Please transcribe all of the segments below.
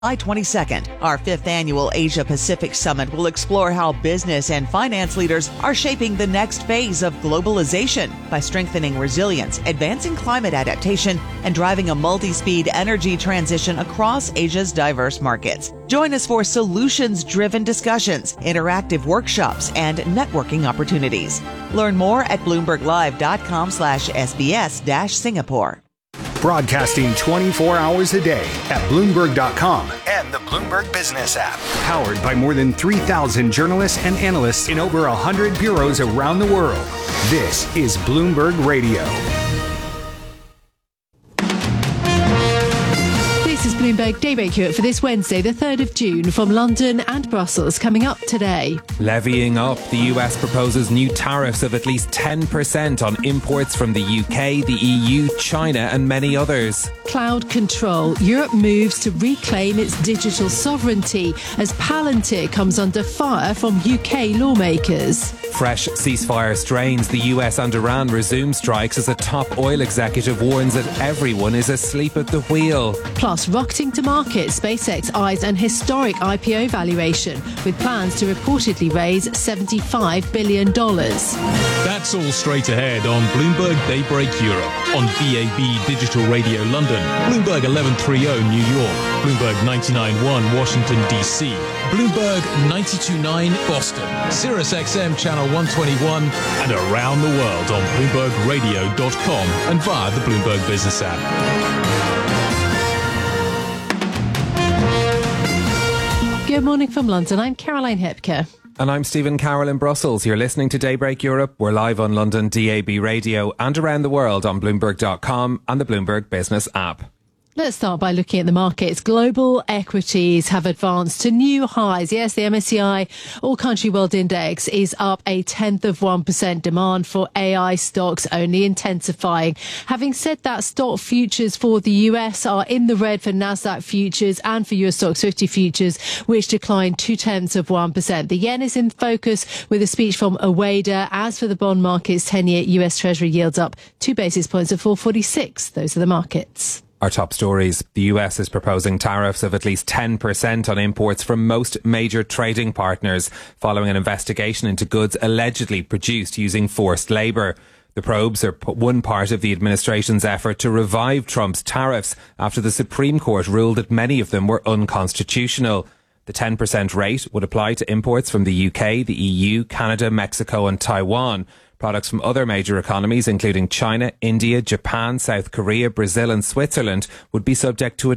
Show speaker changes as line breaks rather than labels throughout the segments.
July 22nd, our 5th annual Asia Pacific Summit will explore how business and finance leaders are shaping the next phase of globalization by strengthening resilience, advancing climate adaptation, and driving a multi-speed energy transition across Asia's diverse markets. Join us for solutions-driven discussions, interactive workshops, and networking opportunities. Learn more at bloomberglive.com/SBS-Singapore.
Broadcasting 24 hours a day at Bloomberg.com and the Bloomberg Business app. Powered by more than 3,000 journalists and analysts in over 100 bureaus around the world. This is Bloomberg Radio.
This is Bloomberg Daybreak Europe for this Wednesday, the 3rd of June, from London and Brussels. Coming up today.
Levying up, the US proposes new tariffs of at least 10% on imports from the UK, the EU, China and many others.
Cloud control. Europe moves to reclaim its digital sovereignty as Palantir comes under fire from UK lawmakers.
Fresh ceasefire strains. The US and Iran resume strikes as a top oil executive warns that everyone is asleep at the wheel.
Plus, rocketing to market, SpaceX eyes an historic IPO valuation with plans to reportedly raise $75 billion.
That's all straight ahead on Bloomberg Daybreak Europe, on DAB Digital Radio London, Bloomberg 1130 New York, Bloomberg 99.1 Washington DC, Bloomberg 92.9 Boston, Sirius XM Channel 121, and around the world on BloombergRadio.com and via the Bloomberg Business app.
Good morning from London. I'm Caroline Hepker.
And I'm Stephen Carroll in Brussels. You're listening to Daybreak Europe. We're live on London DAB Radio and around the world on Bloomberg.com and the Bloomberg Business app.
Let's start by looking at the markets. Global equities have advanced to new highs. Yes, the MSCI All Country World Index is up 0.1%. Demand for AI stocks only intensifying. Having said that, stock futures for the US are in the red for Nasdaq futures and for US Stocks 50 futures, which declined 0.2%. The yen is in focus with a speech from Ueda. As for the bond markets, 10-year US Treasury yields up 2 basis points at 4.46. Those are the markets.
Our top stories. The US is proposing tariffs of at least 10% on imports from most major trading partners following an investigation into goods allegedly produced using forced labour. The probes are one part of the administration's effort to revive Trump's tariffs after the Supreme Court ruled that many of them were unconstitutional. The 10% rate would apply to imports from the UK, the EU, Canada, Mexico and Taiwan. Products from other major economies, including China, India, Japan, South Korea, Brazil and Switzerland, would be subject to a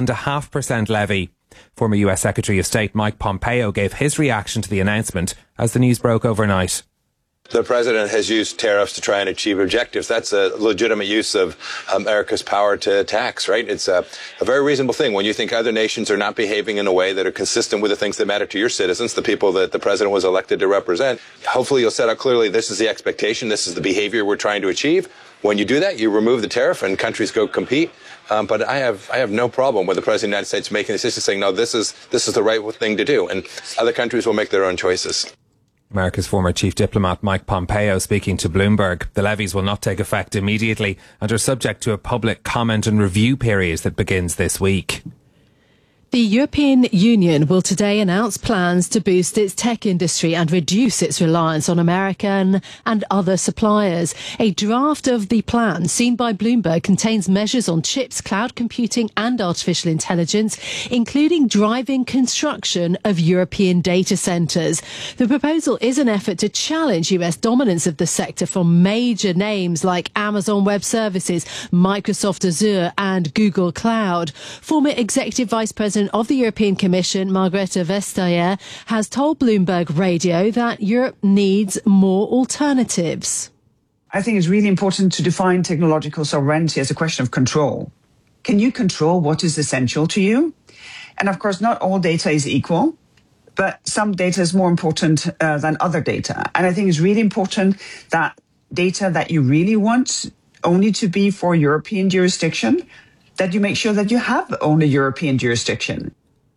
12.5% levy. Former US Secretary of State Mike Pompeo gave his reaction to the announcement as the news broke overnight.
The president has used tariffs to try and achieve objectives. That's a legitimate use of America's power to tax, right? It's a very reasonable thing when you think other nations are not behaving in a way that are consistent with the things that matter to your citizens, the people that the president was elected to represent. Hopefully you'll set out clearly this is the expectation, this is the behavior we're trying to achieve. When you do that, you remove the tariff and countries go compete. But I have no problem with the president of the United States making a decision saying, no, this is the right thing to do. And other countries will make their own choices.
America's former chief diplomat Mike Pompeo speaking to Bloomberg. The levies will not take effect immediately and are subject to a public comment and review period that begins this week.
The European Union will today announce plans to boost its tech industry and reduce its reliance on American and other suppliers. A draft of the plan, seen by Bloomberg, contains measures on chips, cloud computing and artificial intelligence, including driving construction of European data centres. The proposal is an effort to challenge US dominance of the sector from major names like Amazon Web Services, Microsoft Azure and Google Cloud. Former Executive Vice President of the European Commission, Margrethe Vestager, has told Bloomberg Radio that Europe needs more alternatives.
I think it's really important to define technological sovereignty as a question of control. Can you control what is essential to you? And of course, not all data is equal, but some data is more important than other data. And I think it's really important that data that you really want only to be for European jurisdiction, that you make sure that you have only European jurisdiction.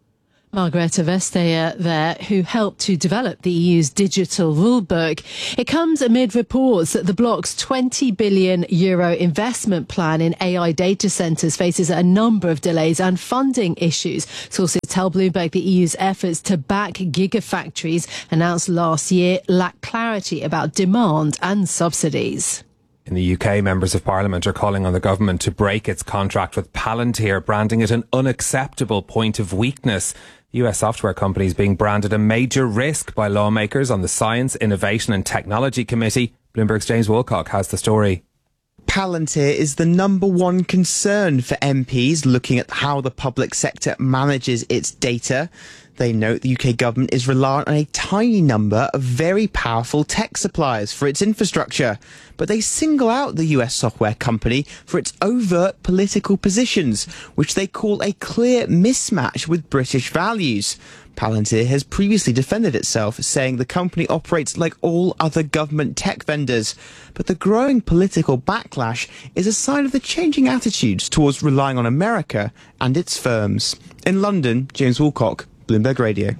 Margrethe Vestager there, who helped to develop the EU's digital rulebook. It comes amid reports that the bloc's €20 billion investment plan in AI data centres faces a number of delays and funding issues. Sources tell Bloomberg the EU's efforts to back gigafactories announced last year lack clarity about demand and subsidies.
In the UK, members of Parliament are calling on the government to break its contract with Palantir, branding it an unacceptable point of weakness. US software companies being branded a major risk by lawmakers on the Science, Innovation and Technology Committee. Bloomberg's James Woolcock has the story.
Palantir is the number one concern for MPs looking at how the public sector manages its data. They note the UK government is reliant on a tiny number of very powerful tech suppliers for its infrastructure, but they single out the US software company for its overt political positions, which they call a clear mismatch with British values. Palantir has previously defended itself, saying the company operates like all other government tech vendors. But the growing political backlash is a sign of the changing attitudes towards relying on America and its firms. In London, James Woolcock, Bloomberg Radio.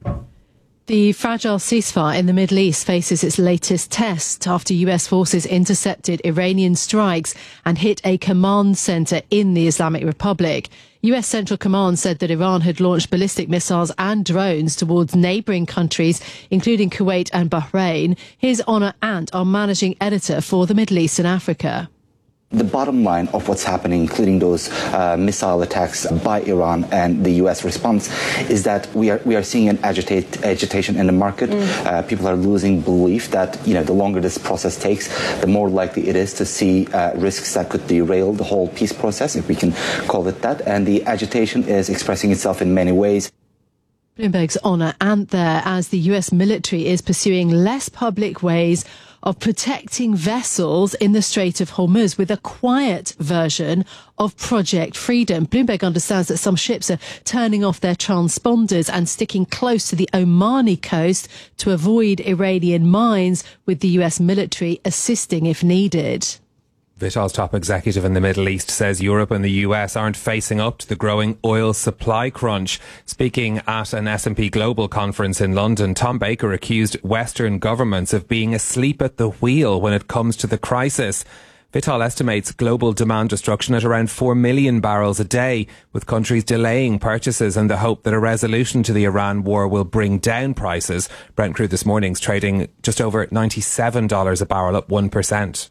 The fragile ceasefire in the Middle East faces its latest test after US forces intercepted Iranian strikes and hit a command centre in the Islamic Republic. US Central Command said that Iran had launched ballistic missiles and drones towards neighbouring countries, including Kuwait and Bahrain. Here's Honor Ant, our managing editor for the Middle East and Africa.
The bottom line of what's happening, including those missile attacks by Iran and the U.S. response, is that we are seeing an agitation in the market. People are losing belief that the longer this process takes, the more likely it is to see risks that could derail the whole peace process, if we can call it that. And the agitation is expressing itself in many ways.
Bloomberg's Honor Ant there, as the US military is pursuing less public ways of protecting vessels in the Strait of Hormuz with a quiet version of Project Freedom. Bloomberg understands that some ships are turning off their transponders and sticking close to the Omani coast to avoid Iranian mines, with the US military assisting if needed.
Vital's top executive in the Middle East says Europe and the US aren't facing up to the growing oil supply crunch. Speaking at an S&P Global conference in London, Tom Baker accused Western governments of being asleep at the wheel when it comes to the crisis. Vital estimates global demand destruction at around 4 million barrels a day, with countries delaying purchases in the hope that a resolution to the Iran war will bring down prices. Brent crude this morning's trading just over $97 a barrel, up 1%.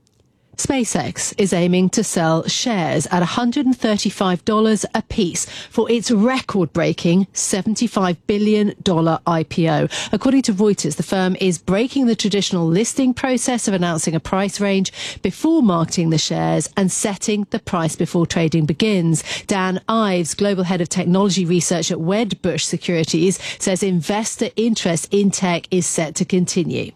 SpaceX is aiming to sell shares at $135 a piece for its record-breaking $75 billion IPO. According to Reuters, the firm is breaking the traditional listing process of announcing a price range before marketing the shares and setting the price before trading begins. Dan Ives, global head of technology research at Wedbush Securities, says investor interest in tech is set to continue.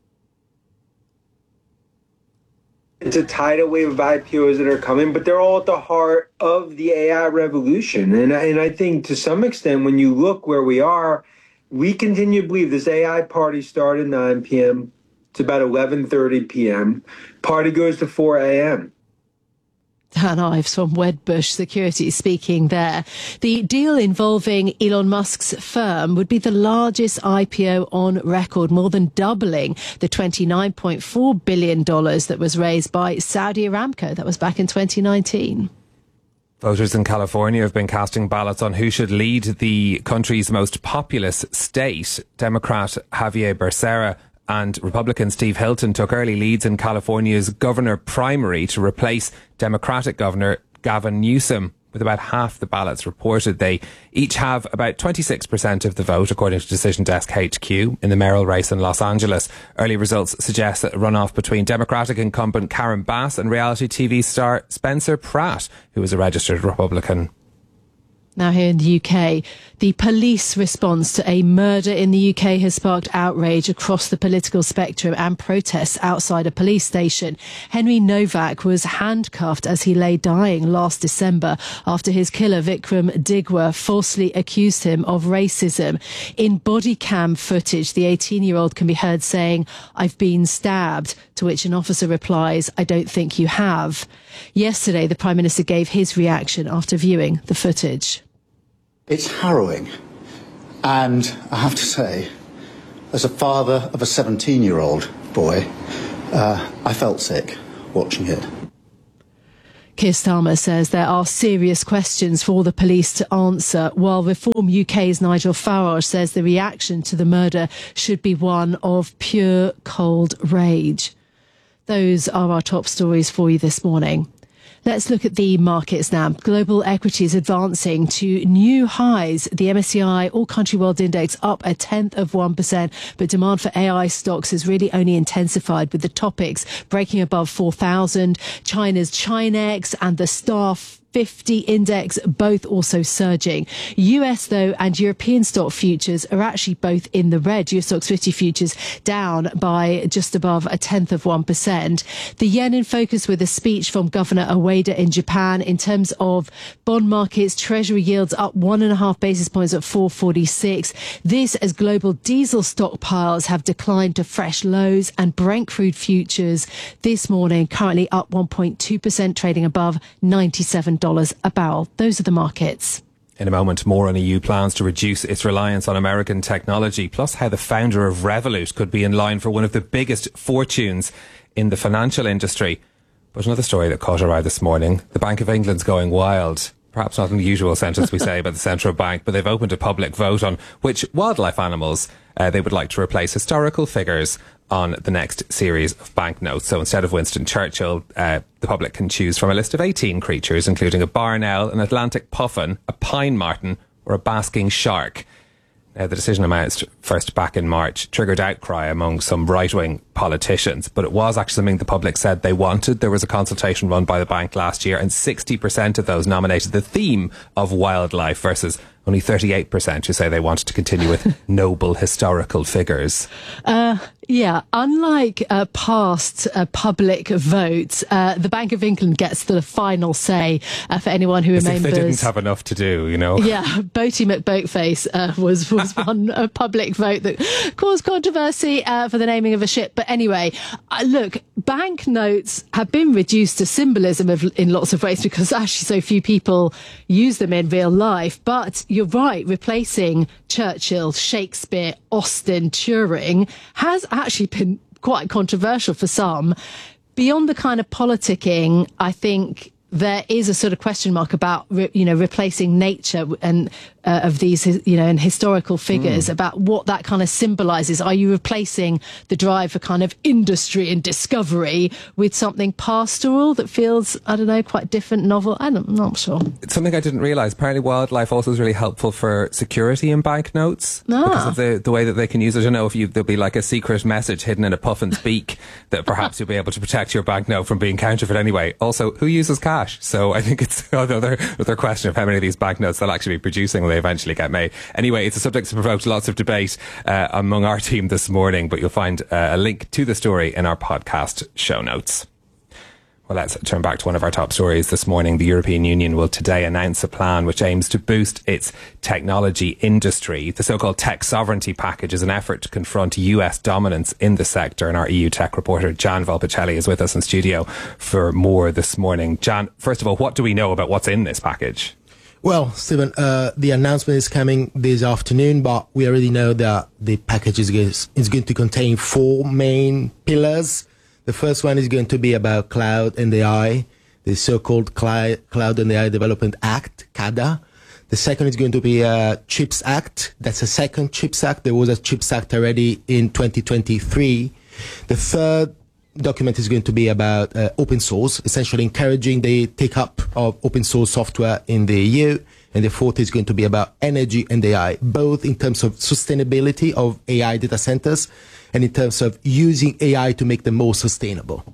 It's a tidal wave of IPOs that are coming, but they're all at the heart of the AI revolution. And I think to some extent, when you look where we are, we continue to believe this AI party started at 9 p.m. It's about 11:30 p.m. Party goes to 4 a.m.
Dan Ives from Wedbush Securities speaking there. The deal involving Elon Musk's firm would be the largest IPO on record, more than doubling the $29.4 billion that was raised by Saudi Aramco. That was back in 2019.
Voters in California have been casting ballots on who should lead the country's most populous state. Democrat Javier Becerra and Republican Steve Hilton took early leads in California's governor primary to replace Democratic Governor Gavin Newsom. With about half the ballots reported, they each have about 26% of the vote, according to Decision Desk HQ, in the mayoral race in Los Angeles. Early results suggest that a runoff between Democratic incumbent Karen Bass and reality TV star Spencer Pratt, who is a registered Republican.
Now here in the UK, the police response to a murder in the UK has sparked outrage across the political spectrum and protests outside a police station. Henry Novak was handcuffed as he lay dying last December after his killer Vikram Digwa falsely accused him of racism. In body cam footage, the 18-year-old can be heard saying, "I've been stabbed," to which an officer replies, "I don't think you have." Yesterday, the Prime Minister gave his reaction after viewing the footage.
It's harrowing And I have to say, as a father of a 17-year-old boy, I felt sick watching it.
Keir Starmer says there are serious questions for the police to answer, while Reform UK's Nigel Farage says the reaction to the murder should be one of pure cold rage. Those are our top stories for you this morning. Let's look at the markets now. Global equities advancing to new highs. The MSCI All Country World Index up 0.1%, but demand for AI stocks has really only intensified, with the topics breaking above 4,000. China's Chinex and the Staff 50 index both also surging. US, though, and European stock futures are actually both in the red. US Stocks 50 futures down by just above 0.1%. The yen in focus with a speech from Governor Ueda in Japan. In terms of bond markets, Treasury yields up 1.5 basis points at 446. This as global diesel stockpiles have declined to fresh lows, and Brent crude futures this morning currently up 1.2%, trading above $97 a barrel. Those are the markets.
In a moment, more on EU plans to reduce its reliance on American technology, plus how the founder of Revolut could be in line for one of the biggest fortunes in the financial industry. But another story that caught our eye this morning, the Bank of England's going wild. Perhaps not in the usual sentence we say about the central bank, but they've opened a public vote on which wildlife animals they would like to replace historical figures on the next series of banknotes. So instead of Winston Churchill, the public can choose from a list of 18 creatures, including a barn owl, an Atlantic puffin, a pine marten, or a basking shark. Now, the decision announced first back in March triggered outcry among some right-wing politicians, but it was actually something the public said they wanted. There was a consultation run by the bank last year, and 60% of those nominated the theme of wildlife versus only 38% who say they wanted to continue with noble historical figures.
Yeah, unlike past public votes, the Bank of England gets the final say for anyone who remembers.
If they didn't have enough to do, you know.
Yeah, Boaty McBoatface was one public vote that caused controversy for the naming of a ship. But anyway, look, banknotes have been reduced to symbolism in lots of ways because actually so few people use them in real life. But you're right, replacing Churchill, Shakespeare, Austen, Turing has actually been quite controversial for some. Beyond the kind of politicking, I think there is a sort of question mark about, replacing nature and of these, and historical figures about what that kind of symbolises. Are you replacing the drive for kind of industry and discovery with something pastoral that feels, I don't know, quite different, novel? I'm not sure. It's
something I didn't realise. Apparently wildlife also is really helpful for security in banknotes because of the way that they can use it. I don't know if there'll be like a secret message hidden in a puffin's beak that perhaps you'll be able to protect your banknote from being counterfeit anyway. Also, who uses cash? So I think it's another question of how many of these banknotes they'll actually be producing when they eventually get made. Anyway, it's a subject that provoked lots of debate among our team this morning, but you'll find a link to the story in our podcast show notes. Well, let's turn back to one of our top stories this morning. The European Union will today announce a plan which aims to boost its technology industry. The so-called tech sovereignty package is an effort to confront US dominance in the sector. And our EU tech reporter, Jan Valpicelli, is with us in studio for more this morning. Jan, first of all, what do we know about what's in this package?
Well, Stephen, the announcement is coming this afternoon, but we already know that the package is going to contain four main pillars. The first one is going to be about cloud and AI, the so-called Cloud and AI Development Act, CADA. The second is going to be a CHIPS Act. That's a second CHIPS Act. There was a CHIPS Act already in 2023. The third document is going to be about open source, essentially encouraging the take-up of open source software in the EU. And the fourth is going to be about energy and AI, both in terms of sustainability of AI data centers and in terms of using AI to make them more sustainable.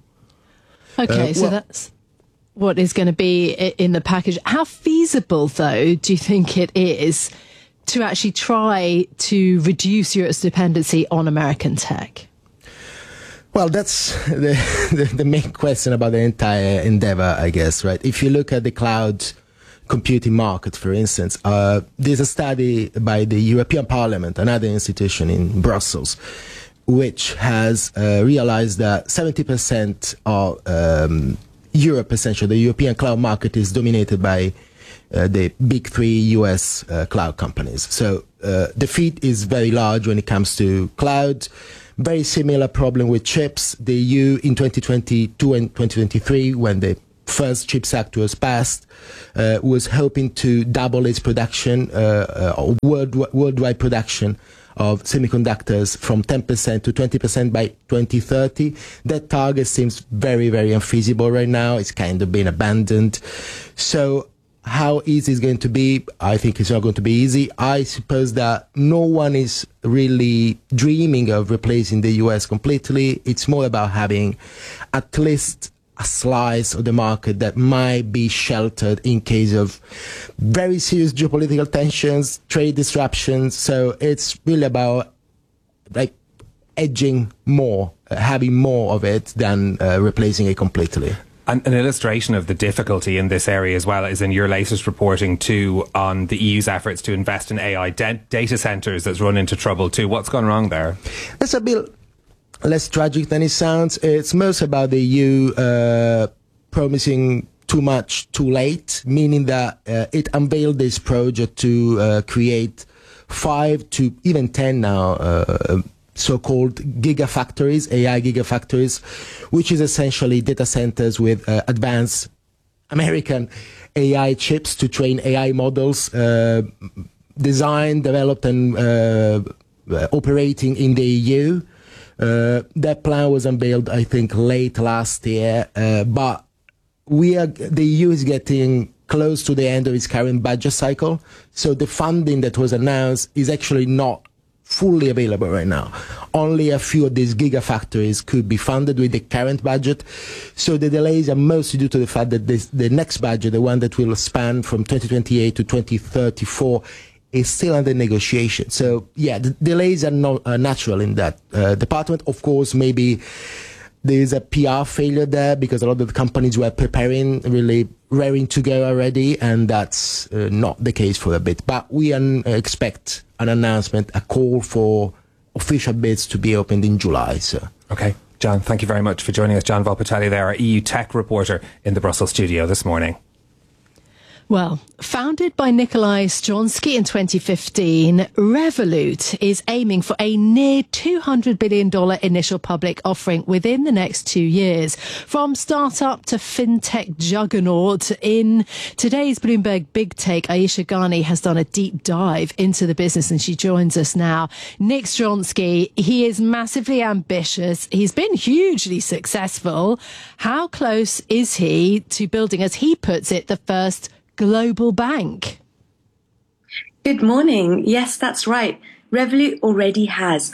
Okay, so that's what is going to be in the package. How feasible, though, do you think it is to actually try to reduce Europe's dependency on American tech?
Well, that's the main question about the entire endeavor, I guess, right? If you look at the cloud computing market, for instance, there's a study by the European Parliament, another institution in Brussels, which has realized that 70% of Europe, essentially, the European cloud market is dominated by the big three US cloud companies. So the feat is very large when it comes to cloud. Very similar problem with chips. The EU in 2022 and 2023, when the first CHIPS Act was passed, was hoping to double its production, worldwide production of semiconductors from 10% to 20% by 2030. That target seems very, very unfeasible right now. It's kind of been abandoned. So how easy is going to be? I think it's not going to be easy. I suppose that no one is really dreaming of replacing the US completely. It's more about having at least a slice of the market that might be sheltered in case of very serious geopolitical tensions, trade disruptions. So it's really about like edging more, having more of it than replacing it completely.
And an illustration of the difficulty in this area as well is in your latest reporting too on the EU's efforts to invest in AI data centres that's run into trouble too. What's gone wrong there?
That's a bit less tragic than it sounds. It's most about the EU promising too much too late, meaning that it unveiled this project to create 5 to even 10 now so-called gigafactories, AI gigafactories, which is essentially data centers with advanced American AI chips to train AI models, designed, developed, and operating in the EU. That plan was unveiled, I think, late last year, but the EU is getting close to the end of its current budget cycle, so the funding that was announced is actually not fully available right now. Only a few of these gigafactories could be funded with the current budget, so the delays are mostly due to the fact that the next budget, the one that will span from 2028 to 2034, is still under negotiation. So yeah, the delays are not natural in that department. Of course, maybe there is a PR failure there because a lot of the companies were preparing, really raring to go already, and that's not the case for a bit. But we expect an announcement, a call for official bids to be opened in July. So
okay, John, thank you very much for joining us. John Volpitelli there, our EU tech reporter in the Brussels studio this morning.
Well, founded by Nikolai Stronsky in 2015, Revolut is aiming for a near $200 billion initial public offering within the next 2 years. From startup to fintech juggernaut, in today's Bloomberg Big Take, Aisha Ghani has done a deep dive into the business and she joins us now. Nick Stronsky, he is massively ambitious. He's been hugely successful. How close is he to building, as he puts it, the first global bank?
Good morning. Yes, that's right. Revolut already has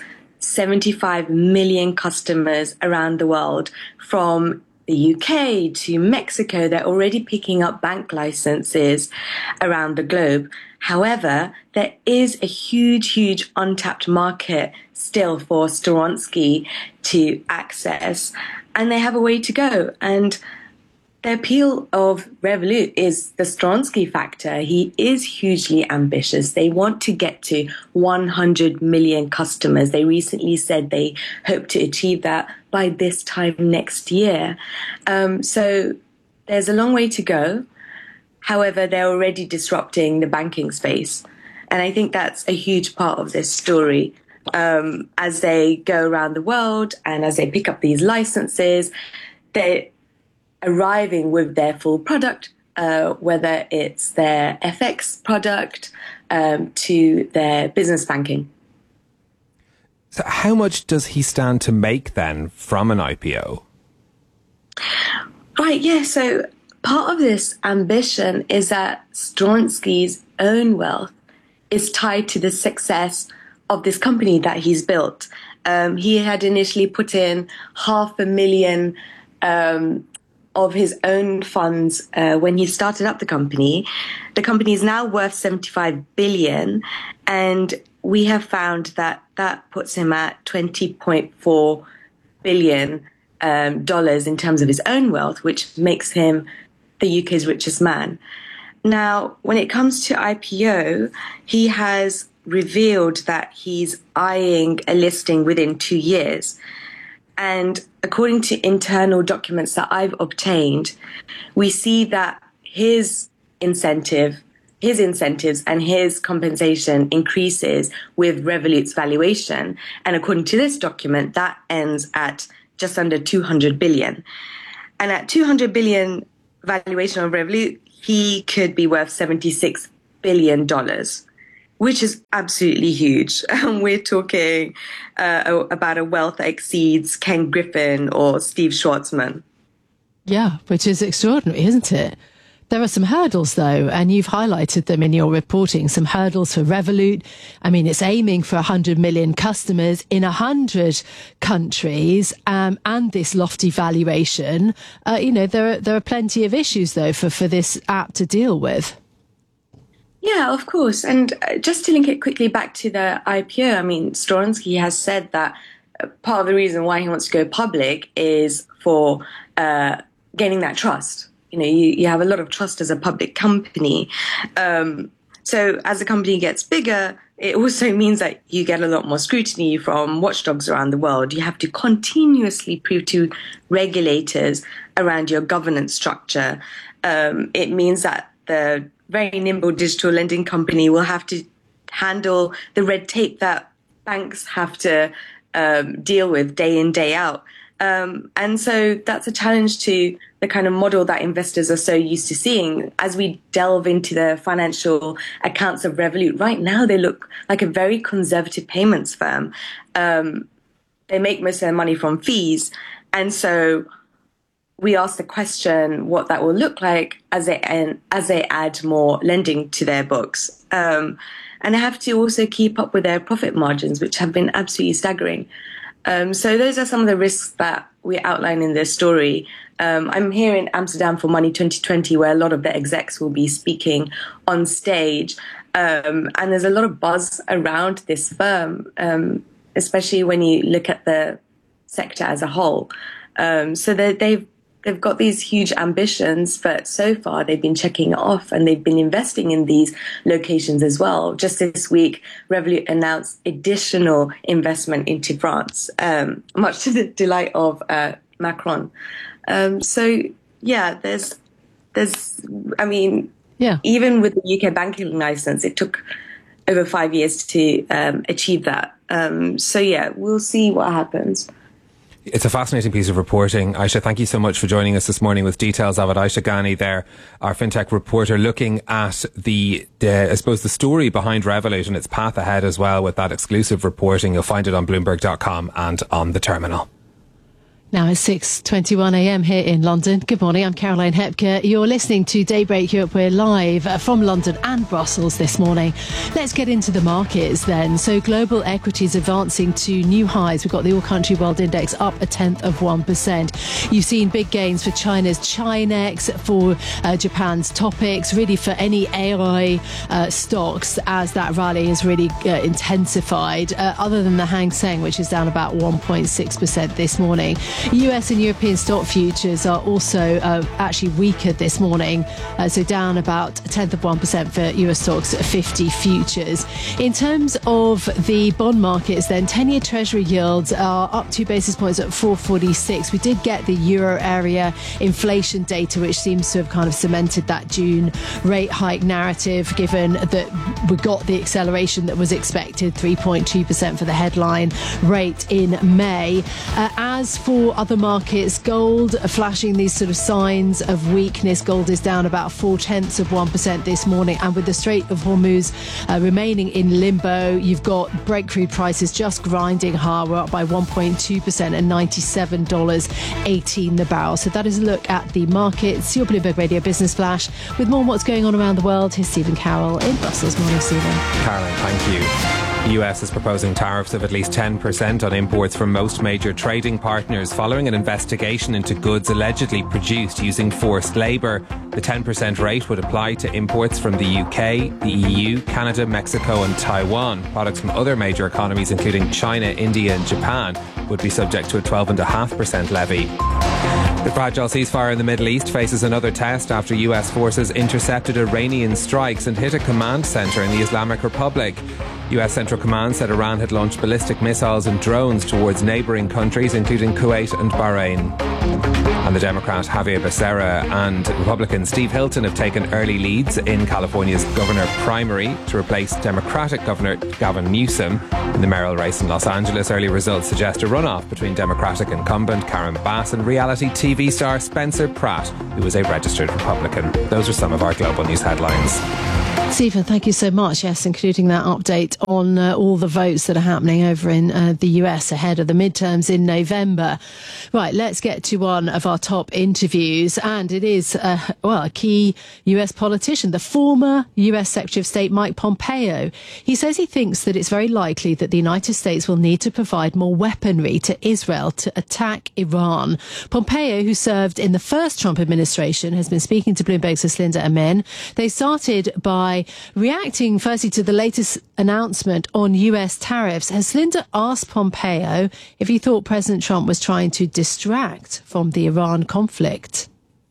75 million customers around the world, from the UK to Mexico. They're already picking up bank licenses around the globe. However, there is a huge untapped market still for Stronsky to access, and they have a way to go. And the appeal of Revolut is the Stronsky factor. He is hugely ambitious. They want to get to 100 million customers. They recently said they hope to achieve that by this time next year. So there's a long way to go. However, they're already disrupting the banking space. And I think that's a huge part of this story. As they go around the world and as they pick up these licenses, they're arriving with their full product, whether it's their FX product to their business banking.
So how much does he stand to make then from an IPO?
Right, yeah. So part of this ambition is that Stronsky's own wealth is tied to the success of this company that he's built. He had initially put in $500,000 of his own funds when he started up the company. The company is now worth $75 billion, and we have found that that puts him at $20.4 billion in terms of his own wealth, which makes him the UK's richest man. Now, when it comes to IPO, he has revealed that he's eyeing a listing within 2 years. And according to internal documents that I've obtained, we see that his incentive his incentives and his compensation increases with Revolut's valuation. And according to this document, that ends at just under 200 billion. And at 200 billion valuation of Revolut, he could be worth $76 billion, which is absolutely huge. We're talking about a wealth that exceeds Ken Griffin or Steve Schwarzman.
Yeah, which is extraordinary, isn't it? There are some hurdles, though, and you've highlighted them in your reporting, some hurdles for Revolut. I mean, it's aiming for 100 million customers in 100 countries, and this lofty valuation. There are plenty of issues, though, for this app to deal with.
Yeah, of course. And just to link it quickly back to the IPO, I mean, Storonsky has said that part of the reason why he wants to go public is for gaining that trust. You have a lot of trust as a public company. So as the company gets bigger, it also means that you get a lot more scrutiny from watchdogs around the world. You have to continuously prove to regulators around your governance structure. It means that the very nimble digital lending company will have to handle the red tape that banks have to deal with day in, day out. And so that's a challenge to the kind of model that investors are so used to seeing. As we delve into the financial accounts of Revolut, right now they look like a very conservative payments firm. They make most of their money from fees. And so we ask the question what that will look like as they add more lending to their books. And they have to also keep up with their profit margins, which have been absolutely staggering. So those are some of the risks that we outline in this story. I'm here in Amsterdam for Money 2020, where a lot of the execs will be speaking on stage. And there's a lot of buzz around this firm, especially when you look at the sector as a whole. So they've got these huge ambitions, but so far they've been checking it off and they've been investing in these locations as well. Just this week, Revolut announced additional investment into France, much to the delight of Macron. So yeah, even with the UK banking license, it took over 5 years to achieve that. So yeah, we'll see what happens.
It's a fascinating piece of reporting. Aisha, thank you so much for joining us this morning with details of it. Aisha Ghani there, our fintech reporter, looking at the story behind Revolut and its path ahead as well with that exclusive reporting. You'll find it on Bloomberg.com and on the terminal.
Now it's 6:21 a.m. here in London. Good morning, I'm Caroline Hepker. You're listening to Daybreak Europe. We're live from London and Brussels this morning. Let's get into the markets then. So global equities advancing to new highs. We've got the All Country World Index up 0.1%. You've seen big gains for China's Chinex, for Japan's Topix, really for any AI stocks as that rally has really intensified, other than the Hang Seng, which is down about 1.6% this morning. US and European stock futures are also actually weaker this morning, so down about 0.1% for US stocks 50 futures. In terms of the bond markets then, 10-year Treasury yields are up 2 basis points at 4.46. We did get the euro area inflation data, which seems to have kind of cemented that June rate hike narrative, given that we got the acceleration that was expected, 3.2% for the headline rate in May. As for other markets, gold are flashing these sort of signs of weakness. Gold is down about 0.4% this morning, and with the Strait of Hormuz remaining in limbo, you've got Brent crude prices just grinding higher. We're up by 1.2% and $97.18 the barrel. So that is a look at the markets. Your Bloomberg Radio Business Flash with more on what's going on around the world. Here's Stephen Carroll in Brussels. Morning, Stephen.
Caroline, thank you. The US is proposing tariffs of at least 10% on imports from most major trading partners following an investigation into goods allegedly produced using forced labour. The 10% rate would apply to imports from the UK, the EU, Canada, Mexico and Taiwan. Products from other major economies, including China, India and Japan, would be subject to a 12.5% levy. The fragile ceasefire in the Middle East faces another test after US forces intercepted Iranian strikes and hit a command centre in the Islamic Republic. US Central Command said Iran had launched ballistic missiles and drones towards neighbouring countries, including Kuwait and Bahrain. And the Democrat Javier Becerra and Republican Steve Hilton have taken early leads in California's governor primary to replace Democratic Governor Gavin Newsom in the mayoral race in Los Angeles. Early results suggest a runoff between Democratic incumbent Karen Bass and reality TV star Spencer Pratt, who is a registered Republican. Those are some of our global news headlines.
Stephen, thank you so much. Yes, including that update on all the votes that are happening over in the US ahead of the midterms in November. Right, let's get to one of our top interviews. And it is, a key US politician, the former US Secretary of State Mike Pompeo. He says he thinks that it's very likely that the United States will need to provide more weaponry to Israel to attack Iran. Pompeo, who served in the first Trump administration, has been speaking to Bloomberg's Linda Amen. They started by reacting firstly to the latest announcement on US tariffs. Has Linda asked Pompeo if he thought President Trump was trying to distract from the Iran conflict?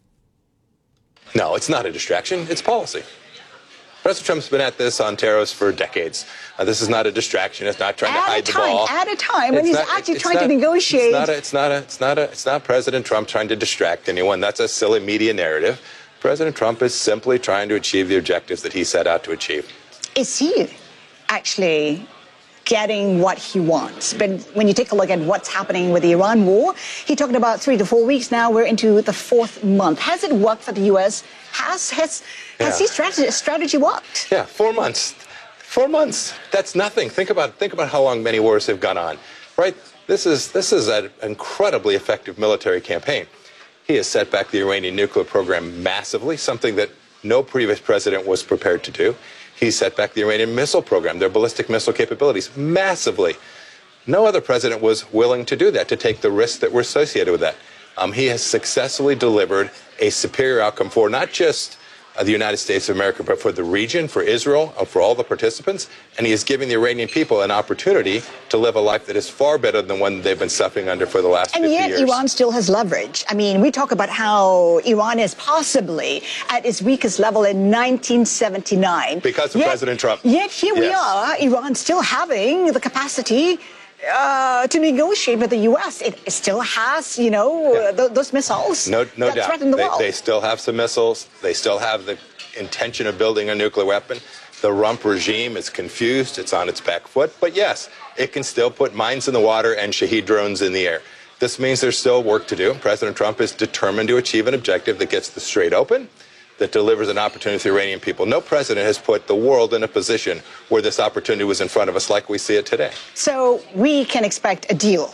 No, it's not a distraction. It's policy. President Trump's been at this on tariffs for decades. This is not a distraction. It's not trying to hide the ball.
At a time when he's actually trying to negotiate.
It's not President Trump trying to distract anyone. That's a silly media narrative. President Trump is simply trying to achieve the objectives that he set out to achieve.
Is he actually getting what he wants? But when you take a look at what's happening with the Iran war, he talked about 3 to 4 weeks now. We're into the 4th month. Has it worked for the U.S.? Has his strategy worked?
Yeah, 4 months. 4 months. That's nothing. Think about how long many wars have gone on, right? This is an incredibly effective military campaign. He has set back the Iranian nuclear program massively, something that no previous president was prepared to do. He set back the Iranian missile program, their ballistic missile capabilities, massively. No other president was willing to do that, to take the risks that were associated with that. He has successfully delivered a superior outcome for not just the United States of America, but for the region, for Israel, for all the participants. And he is giving the Iranian people an opportunity to live a life that is far better than one they've been suffering under for the last 50 years.
And yet Iran still has leverage. I mean, we talk about how Iran is possibly at its weakest level in 1979.
Because of President Trump.
Yet here we are, Iran still having the capacity to negotiate with the U.S. It still has, those missiles.
No
that
doubt.
Threaten the world.
They still have some missiles. They still have the intention of building a nuclear weapon. The rump regime is confused. It's on its back foot. But yes, it can still put mines in the water and Shahed drones in the air. This means there's still work to do. President Trump is determined to achieve an objective that gets the Strait open, that delivers an opportunity to the Iranian people. No president has put the world in a position where this opportunity was in front of us like we see it today.
So we can expect a deal.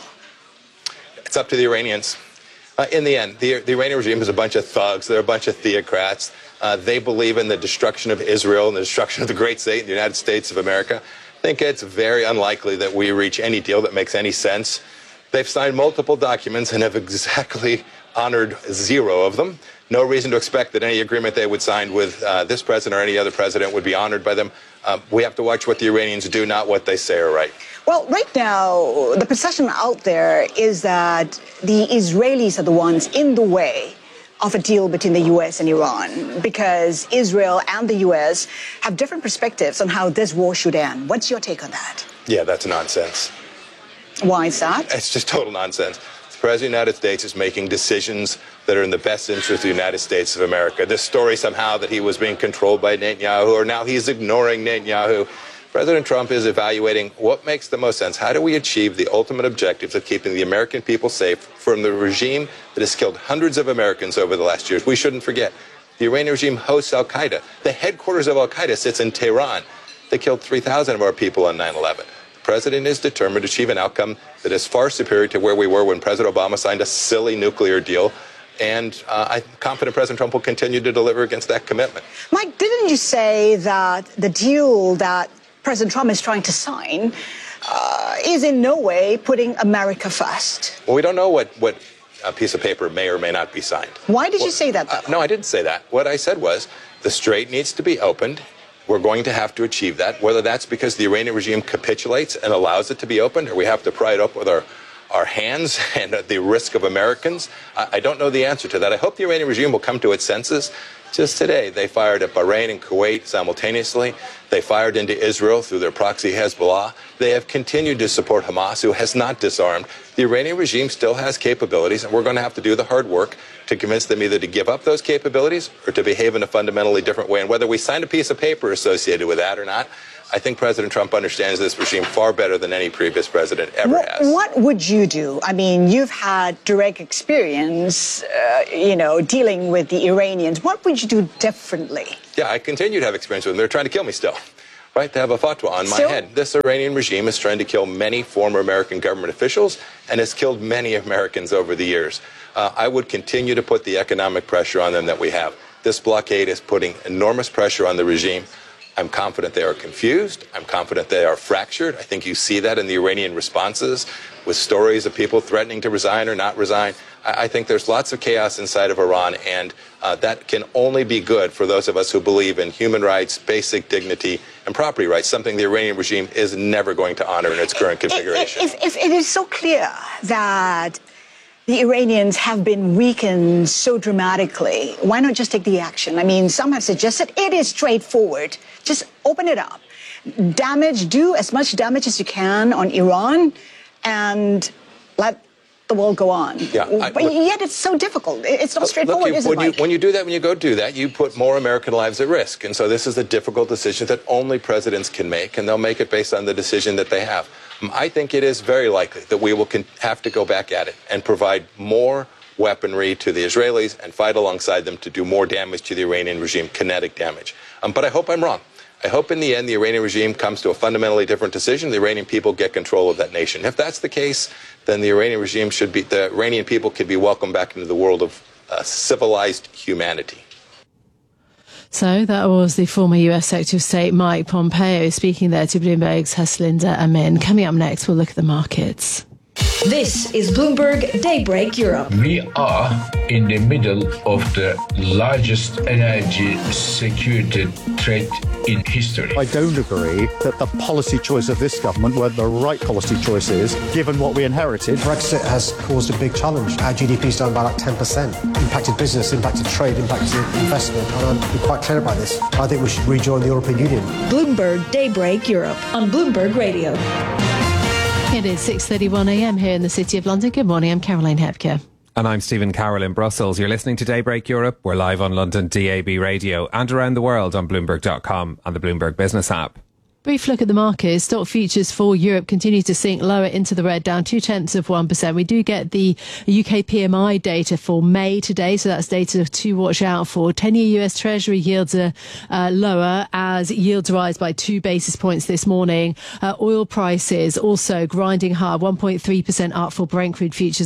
It's up to the Iranians. In the end, the Iranian regime is a bunch of thugs. They're a bunch of theocrats. They believe in the destruction of Israel and the destruction of the great state, the United States of America. I think it's very unlikely that we reach any deal that makes any sense. They've signed multiple documents and have exactly honored 0 of them. No reason to expect that any agreement they would sign with this president or any other president would be honored by them. We have to watch what the Iranians do, not what they say are right.
Well, right now, the perception out there is that the Israelis are the ones in the way of a deal between the U.S. and Iran, because Israel and the U.S. have different perspectives on how this war should end. What's your take on that?
Yeah, that's nonsense.
Why is that?
It's just total nonsense. The President of the United States is making decisions that are in the best interest of the United States of America. This story somehow that he was being controlled by Netanyahu, or now he's ignoring Netanyahu. President Trump is evaluating what makes the most sense. How do we achieve the ultimate objectives of keeping the American people safe from the regime that has killed hundreds of Americans over the last years? We shouldn't forget, the Iranian regime hosts al-Qaeda. The headquarters of al-Qaeda sits in Tehran. They killed 3,000 of our people on 9/11. The president is determined to achieve an outcome that is far superior to where we were when President Obama signed a silly nuclear deal. And I'm confident President Trump will continue to deliver against that commitment.
Mike, didn't you say that the deal that President Trump is trying to sign is in no way putting America first?
Well, we don't know what a piece of paper may or may not be signed.
Why did you say that, though?
No, I didn't say that. What I said was the Strait needs to be opened. We're going to have to achieve that, whether that's because the Iranian regime capitulates and allows it to be opened, or we have to pry it up with our hands and at the risk of Americans? I don't know the answer to that. I hope the Iranian regime will come to its senses. Just today, they fired at Bahrain and Kuwait simultaneously. They fired into Israel through their proxy Hezbollah. They have continued to support Hamas, who has not disarmed. The Iranian regime still has capabilities, and we're going to have to do the hard work to convince them either to give up those capabilities or to behave in a fundamentally different way. And whether we sign a piece of paper associated with that or not, I think President Trump understands this regime far better than any previous president ever has.
What would you do? I mean, you've had direct experience, dealing with the Iranians. What would you do differently?
Yeah, I continue to have experience with them. They're trying to kill me still. Right, they have a fatwa on my head. This Iranian regime is trying to kill many former American government officials and has killed many Americans over the years. I would continue to put the economic pressure on them that we have. This blockade is putting enormous pressure on the regime. I'm confident they are confused. I'm confident they are fractured. I think you see that in the Iranian responses with stories of people threatening to resign or not resign. I think there's lots of chaos inside of Iran, and that can only be good for those of us who believe in human rights, basic dignity, and property rights, something the Iranian regime is never going to honor in its current configuration.
If it is so clear that the Iranians have been weakened so dramatically, why not just take the action? I mean, some have suggested it is straightforward. Just open it up. Do as much damage as you can on Iran and let the world go on. Yeah, but yet it's so difficult. It's not straightforward, is it, Mike?
When you do that, when you go do that, you put more American lives at risk. And so this is a difficult decision that only presidents can make, and they'll make it based on the decision that they have. I think it is very likely that we will have to go back at it and provide more weaponry to the Israelis and fight alongside them to do more damage to the Iranian regime, kinetic damage. But I hope I'm wrong. I hope in the end the Iranian regime comes to a fundamentally different decision. The Iranian people get control of that nation. If that's the case, then the Iranian people could be welcomed back into the world of civilized humanity.
So that was the former US Secretary of State Mike Pompeo speaking there to Bloomberg's Haslinda Amin. Coming up next, we'll look at the markets.
This is Bloomberg Daybreak Europe.
We are in the middle of the largest energy security threat in history.
I don't agree that the policy choice of this government were the right policy choices, given what we inherited.
Brexit has caused a big challenge. Our GDP's down by like 10%. Impacted business, impacted trade, impacted investment. And I'm quite clear about this. I think we should rejoin the European Union.
Bloomberg Daybreak Europe on Bloomberg Radio.
It is 6:31 a.m. here in the City of London. Good morning, I'm Caroline Hepker.
And I'm Stephen Carroll in Brussels. You're listening to Daybreak Europe. We're live on London DAB radio and around the world on Bloomberg.com and the Bloomberg Business app.
Brief look at the markets. Stock futures for Europe continue to sink lower into the red, down 0.2%. We do get the UK PMI data for May today, so that's data to watch out for. 10-year US Treasury yields are lower as yields rise by 2 basis points this morning. Oil prices also grinding higher, 1.3% up for Brent crude futures,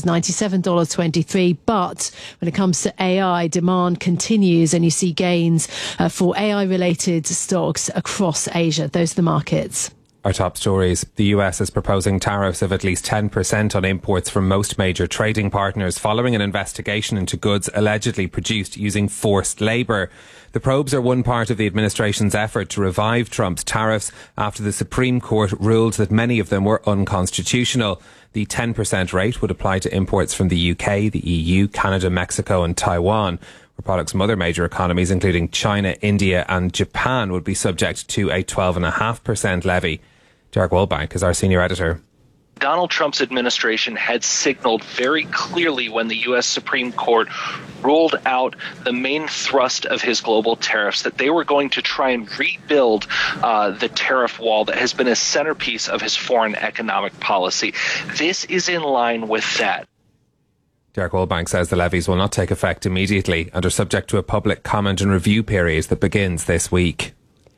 $97.23. But when it comes to AI, demand continues and you see gains for AI-related stocks across Asia. Those are the markets.
Our top stories. The US is proposing tariffs of at least 10% on imports from most major trading partners following an investigation into goods allegedly produced using forced labour. The probes are one part of the administration's effort to revive Trump's tariffs after the Supreme Court ruled that many of them were unconstitutional. The 10% rate would apply to imports from the UK, the EU, Canada, Mexico and Taiwan, where products from other major economies, including China, India and Japan, would be subject to a 12.5% levy. Derek Woolbank is our senior editor.
Donald Trump's administration had signaled very clearly when the U.S. Supreme Court ruled out the main thrust of his global tariffs that they were going to try and rebuild the tariff wall that has been a centerpiece of his foreign economic policy. This is in line with that.
Derek Woolbank says the levies will not take effect immediately and are subject to a public comment and review period that begins this week.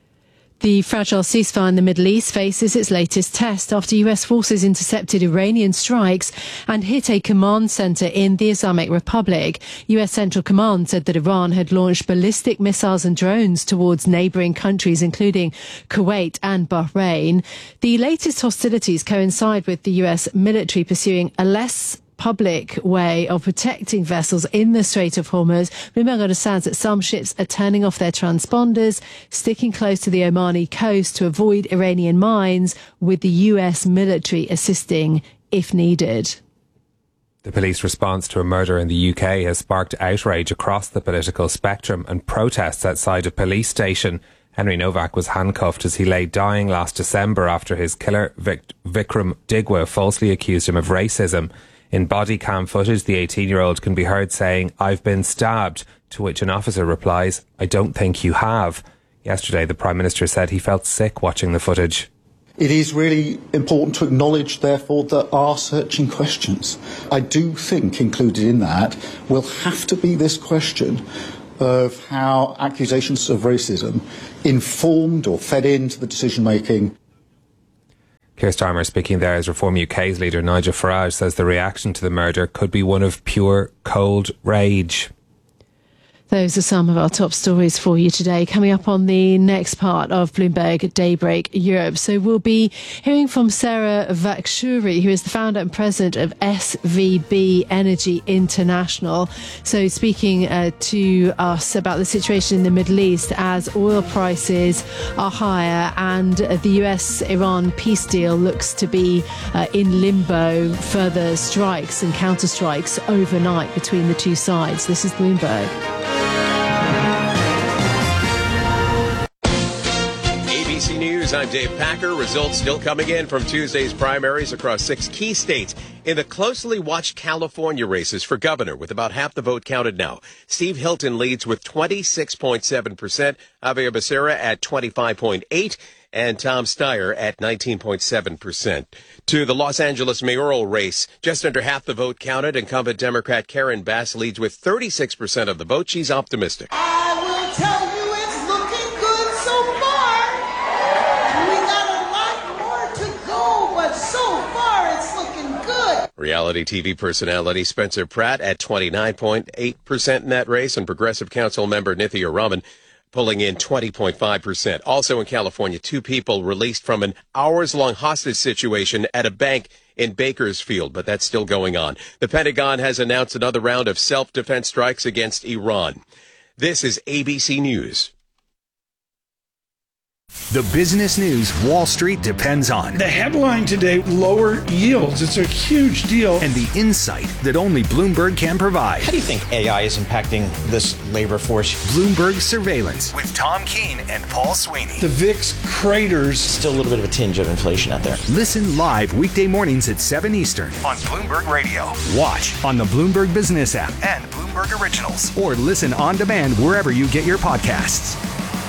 The fragile ceasefire in the Middle East faces its latest test after US forces intercepted Iranian strikes and hit a command centre in the Islamic Republic. US Central Command said that Iran had launched ballistic missiles and drones towards neighbouring countries, including Kuwait and Bahrain. The latest hostilities coincide with the US military pursuing a less public way of protecting vessels in the Strait of Hormuz. Bloomberg understands that some ships are turning off their transponders, sticking close to the Omani coast to avoid Iranian mines, with the US military assisting if needed.
The police response to a murder in the UK has sparked outrage across the political spectrum and protests outside a police station. Henry Novak was handcuffed as he lay dying last December after his killer, Vikram Digwa, falsely accused him of racism. In body cam footage, the 18-year-old can be heard saying, "I've been stabbed," to which an officer replies, "I don't think you have." Yesterday, the Prime Minister said he felt sick watching the footage.
It is really important to acknowledge, therefore, there are searching questions. I do think included in that will have to be this question of how accusations of racism informed or fed into the decision-making.
Keir Starmer speaking there as Reform UK's leader Nigel Farage says the reaction to the murder could be one of pure cold rage.
Those are some of our top stories for you today. Coming up on the next part of Bloomberg Daybreak Europe. So we'll be hearing from Sarah Vakshuri, who is the founder and president of SVB Energy International. So speaking to us about the situation in the Middle East as oil prices are higher and the US-Iran peace deal looks to be in limbo. Further strikes and counter-strikes overnight between the two sides. This is Bloomberg.
ABC News, I'm Dave Packer. Results still coming in from Tuesday's primaries across 6 key states in the closely watched California races for governor, with about half the vote counted now. Steve Hilton leads with 26.7%, Javier Becerra at 25.8%, and Tom Steyer at 19.7%. To the Los Angeles mayoral race, just under half the vote counted. Incumbent Democrat Karen Bass leads with 36% of the vote. She's optimistic.
I will tell you it's looking good so far. We got a lot more to go, but so far it's looking good.
Reality TV personality Spencer Pratt at 29.8% in that race, and Progressive Council member Nithya Raman pulling in 20.5%. Also in California, 2 people released from an hours-long hostage situation at a bank in Bakersfield, but that's still going on. The Pentagon has announced another round of self-defense strikes against Iran. This is ABC News.
The business news Wall Street depends on.
The headline today, lower yields. It's a huge deal.
And the insight that only Bloomberg can provide.
How do you think AI is impacting this labor force?
Bloomberg Surveillance with Tom Keene and Paul Sweeney.
The VIX craters.
Still a little bit of a tinge of inflation out there.
Listen live weekday mornings at 7 Eastern on Bloomberg Radio. Watch on the Bloomberg Business app and Bloomberg Originals. Or listen on demand wherever you get your podcasts.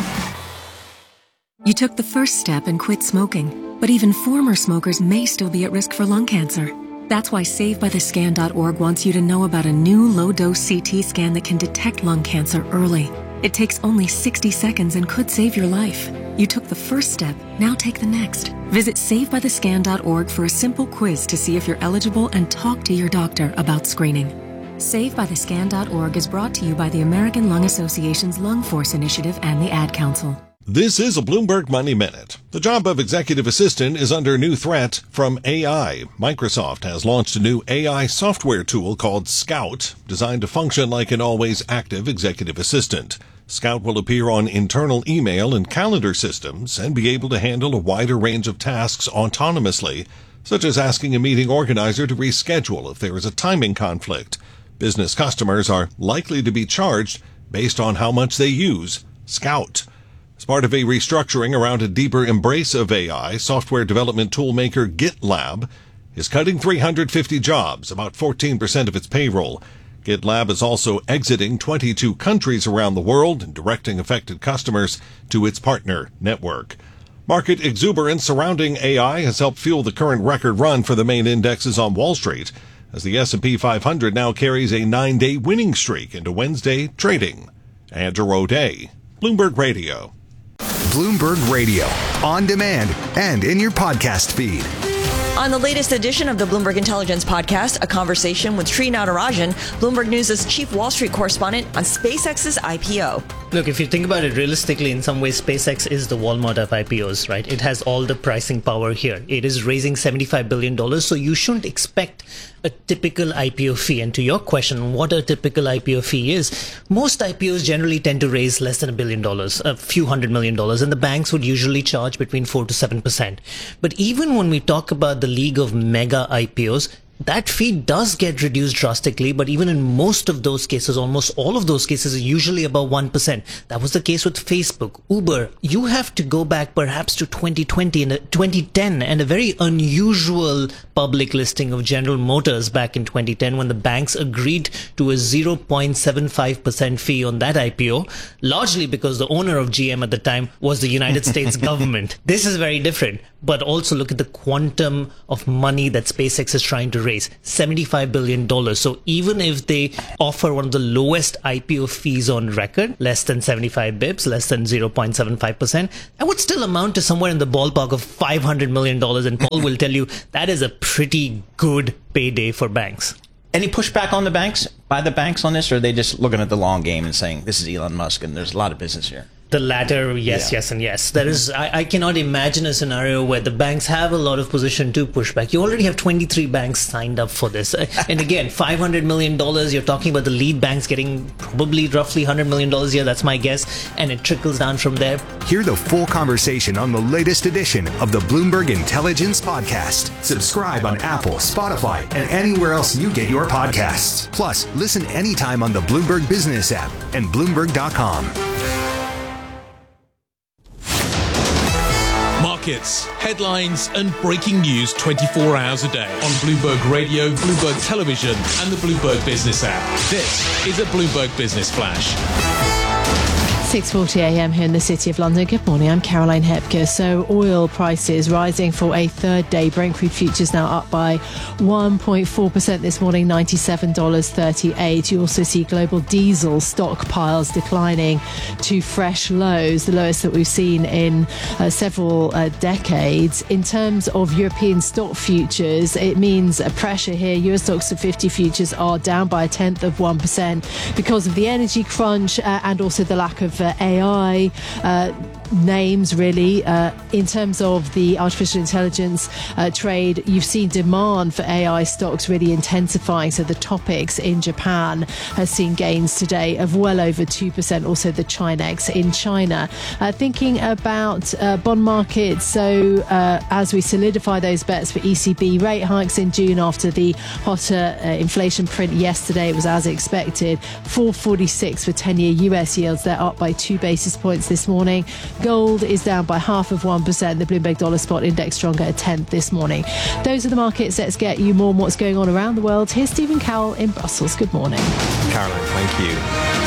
You took the first step and quit smoking, but even former smokers may still be at risk for lung cancer. That's why SaveByTheScan.org wants you to know about a new low-dose CT scan that can detect lung cancer early. It takes only 60 seconds and could save your life. You took the first step, now take the next. Visit SaveByTheScan.org for a simple quiz to see if you're eligible and talk to your doctor about screening. SaveByTheScan.org is brought to you by the American Lung Association's Lung Force Initiative and the Ad Council.
This is a Bloomberg Money Minute. The job of executive assistant is under new threat from AI. Microsoft has launched a new AI software tool called Scout, designed to function like an always active executive assistant. Scout will appear on internal email and calendar systems and be able to handle a wider range of tasks autonomously, such as asking a meeting organizer to reschedule if there is a timing conflict. Business customers are likely to be charged based on how much they use Scout. As part of a restructuring around a deeper embrace of AI, software development toolmaker GitLab is cutting 350 jobs, about 14% of its payroll. GitLab is also exiting 22 countries around the world and directing affected customers to its partner network. Market exuberance surrounding AI has helped fuel the current record run for the main indexes on Wall Street, as the S&P 500 now carries a 9-day winning streak into Wednesday trading. Andrew O'Day, Bloomberg Radio.
Bloomberg Radio, on demand and in your podcast feed.
On the latest edition of the Bloomberg Intelligence Podcast, a conversation with Sri Natarajan, Bloomberg News' chief Wall Street correspondent, on SpaceX's IPO.
Look, if you think about it realistically, in some ways, SpaceX is the Walmart of IPOs, right? It has all the pricing power here. It is raising $75 billion, so you shouldn't expect a typical IPO fee. And to your question, what a typical IPO fee is, most IPOs generally tend to raise less than $1 billion, a few $100 million, and the banks would usually charge between 4 to 7%. But even when we talk about the league of mega IPOs, that fee does get reduced drastically, but even in most of those cases, almost all of those cases are usually above 1%. That was the case with Facebook, Uber. You have to go back perhaps to 2020 and 2010 and a very unusual public listing of General Motors back in 2010 when the banks agreed to a 0.75% fee on that IPO, largely because the owner of GM at the time was the United States government. This is very different, but also look at the quantum of money that SpaceX is trying to raise, $75 billion. So even if they offer one of the lowest IPO fees on record, less than 75 bips, less than 0.75%, that would still amount to somewhere in the ballpark of $500 million. And Paul will tell you that is a pretty good payday for banks.
Any pushback on the banks, by the banks on this, or are they just looking at the long game and saying, this is Elon Musk and there's a lot of business here?
The latter, yes, yes, and yes. There is. I cannot imagine a scenario where the banks have a lot of position to push back. You already have 23 banks signed up for this. And again, $500 million, you're talking about the lead banks getting probably roughly $100 million a year. That's my guess. And it trickles down from there.
Hear the full conversation on the latest edition of the Bloomberg Intelligence Podcast. Subscribe on Apple, Spotify, and anywhere else you get your podcasts. Plus, listen anytime on the Bloomberg Business app and Bloomberg.com.
Markets, headlines, and breaking news 24 hours a day on Bloomberg Radio, Bloomberg Television, and the Bloomberg Business app. This is a Bloomberg Business Flash.
6:40 a.m. here in the City of London. Good morning, I'm Caroline Hepker. So oil prices rising for a third day. Brent crude futures now up by 1.4% this morning, $97.38. You also see global diesel stockpiles declining to fresh lows, the lowest that we've seen in several decades. In terms of European stock futures, it means a pressure here. US stocks of 50 futures are down by 0.1% because of the energy crunch and also the lack of AI names, really. In terms of the artificial intelligence trade, you've seen demand for AI stocks really intensifying. So the Topix in Japan has seen gains today of well over 2%. Also the Chinex in China. Thinking about bond markets, so as we solidify those bets for ECB rate hikes in June after the hotter inflation print yesterday, it was as expected. 4.46 for 10-year US yields. They're up by 2 basis points this morning. Gold is down by 0.5%. The Bloomberg Dollar Spot Index stronger a 1/10 this morning. Those are the markets. Let's get you more on what's going on around the world. Here's Stephen Cowell in Brussels. Good morning.
Caroline, thank you.